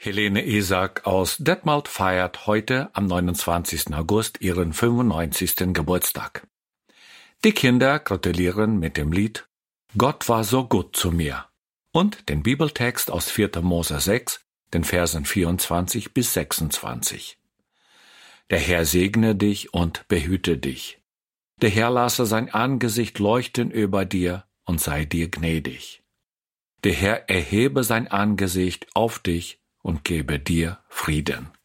Helene Isaac aus Detmold feiert heute am 29. August ihren 95. Geburtstag. Die Kinder gratulieren mit dem Lied »Gott war so gut zu mir« und den Bibeltext aus 4. Mose 6, den Versen 24 bis 26. Der Herr segne dich und behüte dich. Der Herr lasse sein Angesicht leuchten über dir und sei dir gnädig. Der Herr erhebe sein Angesicht auf dich und gebe dir Frieden.